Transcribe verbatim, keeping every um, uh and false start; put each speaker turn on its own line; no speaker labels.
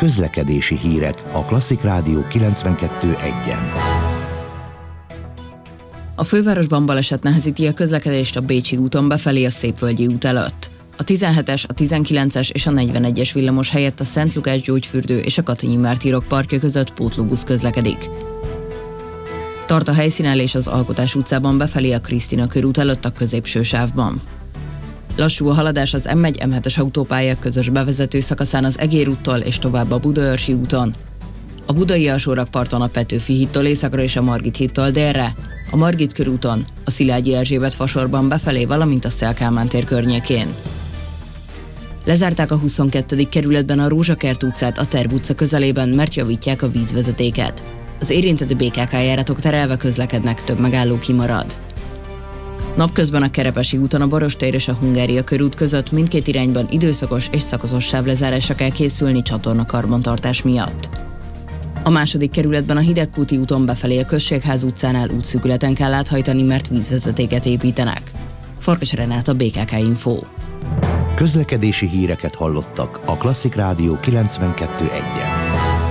Közlekedési hírek a Klasszik Rádió kilencvenkettő egyen.
A fővárosban baleset nehezíti a közlekedést a Bécsi úton befelé a Szépvölgyi út előtt. A tizenhetes, a tizenkilences és a negyvenegyes villamos helyett a Szent Lukács gyógyfürdő és a Katonyi Mártírok parkja között pótlóbusz közlekedik. Tart a helyszínelés az Alkotás utcában befelé a Krisztina körút előtt a középső sávban. Lassú a haladás az M egy M hetes autópálya közös bevezető szakaszán az Egér úttól és tovább a Budaörsi úton. A Budai alsórakparton a Petőfi hídtól északra és a Margit hídtól délre, a Margit körúton, a Szilágyi Erzsébet fasorban befelé, valamint a Széll Kálmán tér környékén. Lezárták a huszonkettedik kerületben a Rózsakert utcát a Terv utca közelében, mert javítják a vízvezetéket. Az érintett bé ká ká járatok terelve közlekednek, több megálló kimarad. Napközben a Kerepesi úton a Barostér és a Hungária körút között mindkét irányban időszakos és szakaszos sávlezárásra kell készülni csatorna karbantartás miatt. A második kerületben a Hidegkúti úton befelé a Községház utcánál útszűkületen kell áthajtani, mert vízvezetéket építenek. Farkas Renáta, bé ká ká Info.
Közlekedési híreket hallottak a Klasszik Rádió kilencvenkettő egyen.